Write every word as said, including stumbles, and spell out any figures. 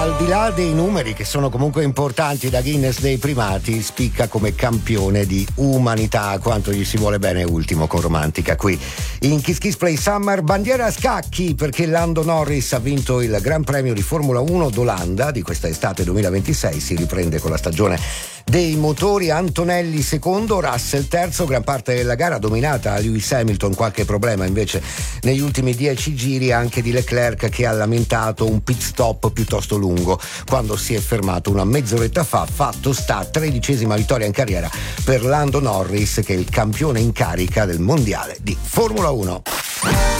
al di là dei numeri che sono comunque importanti da Guinness dei primati, spicca come campione di umanità. Quanto gli si vuole bene ultimo con Romantica qui in Kiss Kiss Play Summer. Bandiera a scacchi perché Lando Norris ha vinto il Gran Premio di Formula uno d'Olanda di questa estate duemilaventisei, si riprende con la stagione dei motori. Antonelli secondo, Russell terzo, gran parte della gara dominata a Lewis Hamilton, qualche problema invece negli ultimi dieci giri anche di Leclerc, che ha lamentato un pit stop piuttosto lungo quando si è fermato una mezz'oretta fa. Fatto sta, tredicesima vittoria in carriera per Lando Norris, che è il campione in carica del mondiale di Formula uno.